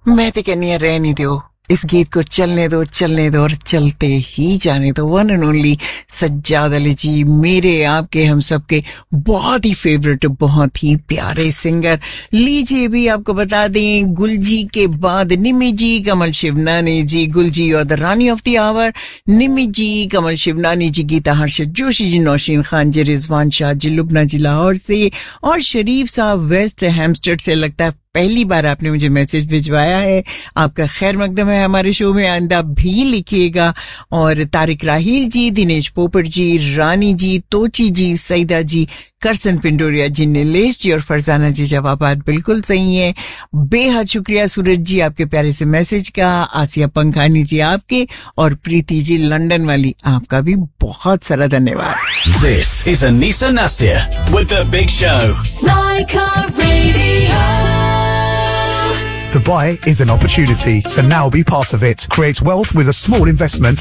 मैं तो कहनी रहने दो, इस गीत को चलने दो और चलते ही जाने दो। One and only Sajjad Ali जी, मेरे आपके हम सबके बहुत ही फेवरेट, बहुत ही प्यारे सिंगर। लीजिए भी आपको बता दें, गुलजी के बाद निमी जी, कमल शिवनानी जी, गुलजी और the Rani of the our, निमी जी, कमल शिवनानी जी, गीता हर्षद जोशी जी, नौशीन खान जी, रिजवान शाह जी, लुबना जी लाहौर से, और शरीफ साहब वेस्ट हैम्स्टर्ड से। लगता है पहली बार आपने मुझे मैसेज भिजवाया है, आपका खैर मकदम है हमारे शो में, आइंदा भी लिखिएगा। और तारिक राहील जी, दिनेश पोपट जी, रानी जी, तोची जी, सईदा जी, करसन पिंडोरिया जी, नीलेश जी और फरजाना जी, जवाबात बिल्कुल सही है। बेहद शुक्रिया सूरज जी आपके प्यारे से मैसेज का, आसिया पंखानी जी आपके, और प्रीति जी लंदन वाली आपका भी बहुत सारा धन्यवाद। This is Anisa Nasir with the Big Show. Like a radio. The buy is an opportunity, so now be part of it. Create wealth with a small investment